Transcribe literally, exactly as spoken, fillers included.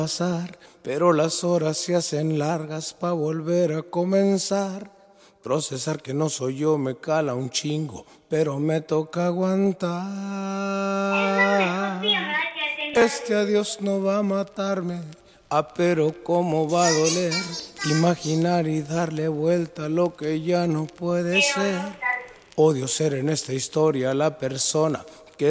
pasar, pero las horas se hacen largas pa' volver a comenzar. Procesar que no soy yo me cala un chingo, pero me toca aguantar. Este adiós no va a matarme, ah, pero cómo va a doler. Imaginar y darle vuelta a lo que ya no puede ser. Odio ser en esta historia la persona